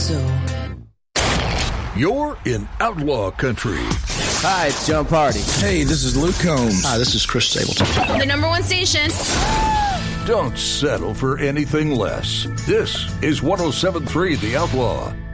so. You're in Outlaw Country. Hi, it's John Party. Hey, this is Luke Combs. Hi, this is Chris Stapleton. The number one station. Don't settle for anything less. This is 107.3 The Outlaw.